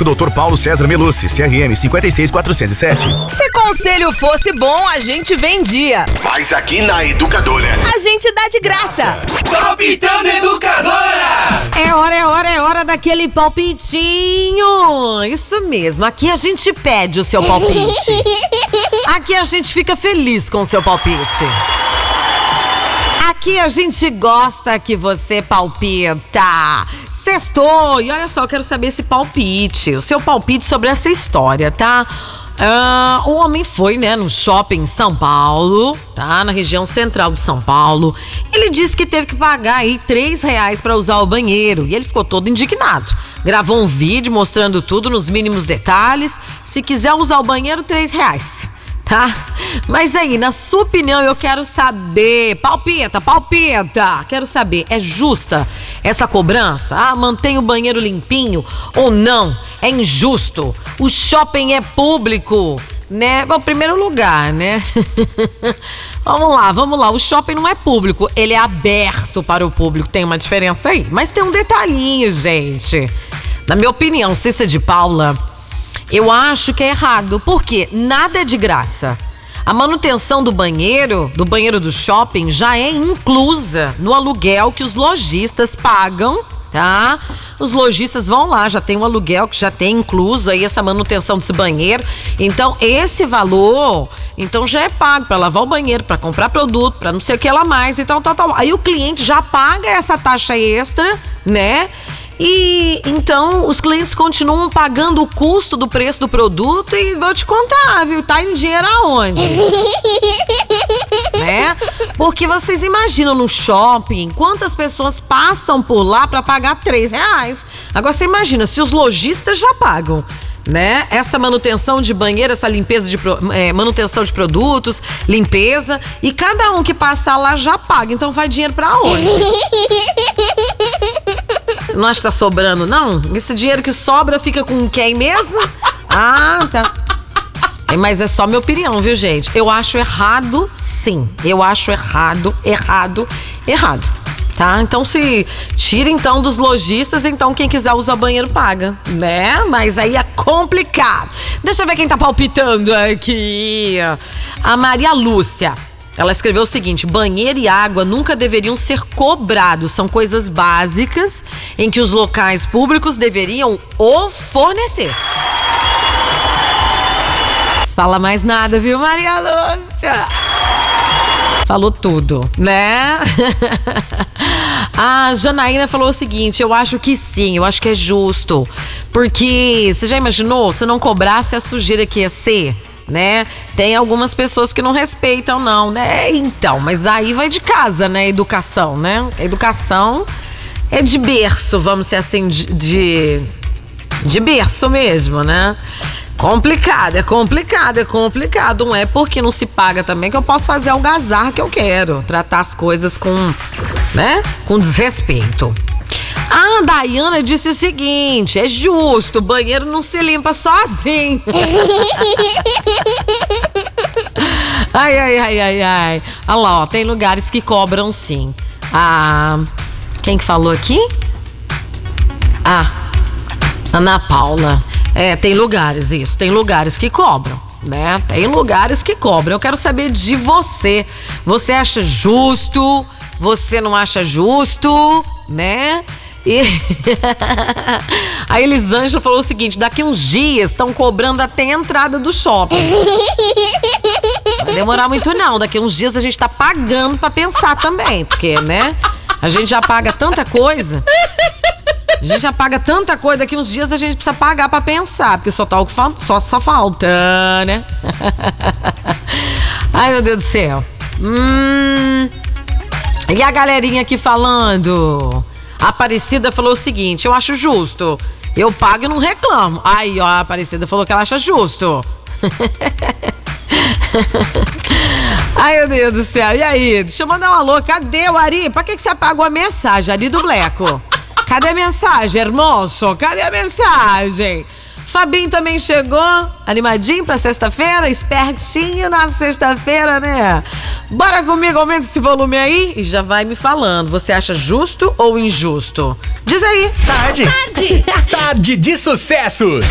Médico Dr. Paulo César Melucci, CRM 56407. Se conselho fosse bom, a gente vendia. Mas aqui na Educadora, a gente dá de graça. Palpitando Educadora! É hora daquele palpitinho. Isso mesmo, aqui a gente pede o seu palpite. Aqui a gente fica feliz com o seu palpite. Aqui a gente gosta que você palpita. Sextou! E olha só, eu quero saber esse palpite. O seu palpite sobre essa história, tá? O homem foi, né, no shopping em São Paulo, tá? Na região central de São Paulo. Ele disse que teve que pagar aí R$3 pra usar o banheiro. E ele ficou todo indignado. Gravou um vídeo mostrando tudo nos mínimos detalhes. Se quiser usar o banheiro, R$3. Tá? Mas aí, na sua opinião, eu quero saber, palpita, quero saber, é justa essa cobrança? Mantém o banheiro limpinho ou não? É injusto? O shopping é público, né? Bom, primeiro lugar, né? Vamos lá, o shopping não é público, ele é aberto para o público, tem uma diferença aí. Mas tem um detalhinho, gente. Na minha opinião, Cissa de Paula, eu acho que é errado, porque nada é de graça. A manutenção do banheiro do shopping já é inclusa no aluguel que os lojistas pagam, tá? Os lojistas vão lá, já tem um aluguel que já tem incluso aí essa manutenção desse banheiro. Então, esse valor, então já é pago para lavar o banheiro, para comprar produto, para não sei o que lá mais e tal. Aí o cliente já paga essa taxa extra, né? E então os clientes continuam pagando o custo do preço do produto e vou te contar, viu? Tá indo dinheiro aonde? Né? Porque vocês imaginam no shopping quantas pessoas passam por lá pra pagar R$3. Agora você imagina, se os lojistas já pagam, né? Essa manutenção de banheiro, essa limpeza manutenção de produtos, limpeza, e cada um que passar lá já paga. Então vai dinheiro pra onde? Não acha que tá sobrando, não? Esse dinheiro que sobra fica com quem mesmo? Tá. Mas é só minha opinião, viu, gente? Eu acho errado, sim. Eu acho errado. Tá? Então se tira então dos lojistas, então quem quiser usar banheiro paga, né? Mas aí é complicado. Deixa eu ver quem tá palpitando aqui. A Maria Lúcia. Ela escreveu o seguinte: banheiro e água nunca deveriam ser cobrados. São coisas básicas em que os locais públicos deveriam o fornecer. Não fala mais nada, viu, Maria Lúcia? Falou tudo, né? A Janaína falou o seguinte: eu acho que sim, eu acho que é justo. Porque, você já imaginou, se não cobrasse a sujeira que ia ser? Né? Tem algumas pessoas que não respeitam, não, né? Então, mas aí vai de casa, né? Educação, né? Educação é de berço, vamos ser assim, de berço mesmo, né? É complicado. Não é porque não se paga também que eu posso fazer a algazarra que eu quero. Tratar as coisas com, né? Com desrespeito. A Dayana disse o seguinte: é justo, o banheiro não se limpa sozinho. Ai. Olha lá, ó, tem lugares que cobram sim. Quem que falou aqui? Ana Paula. Tem lugares que cobram, né? Tem lugares que cobram. Eu quero saber de você. Você acha justo? Você não acha justo? Né? E a Elisângela falou o seguinte: daqui uns dias estão cobrando até a entrada do shopping. Não vai demorar muito não, daqui uns dias a gente tá pagando pra pensar também, porque, né, a gente já paga tanta coisa, daqui uns dias a gente precisa pagar pra pensar, porque só falta, né? Ai, meu Deus do céu. E a galerinha aqui falando? A Aparecida falou o seguinte: eu acho justo. Eu pago e não reclamo. Aí, ó, a Aparecida falou que ela acha justo. Ai, meu Deus do céu. E aí? Deixa eu mandar um alô. Cadê o Ari? Pra que você apagou a mensagem, Ari do Bleco? Cadê a mensagem, hermoso? Cadê a mensagem? Fabinho também chegou, animadinho pra sexta-feira, espertinho na sexta-feira, né? Bora comigo, aumenta esse volume aí e já vai me falando. Você acha justo ou injusto? Diz aí. Tarde de sucessos.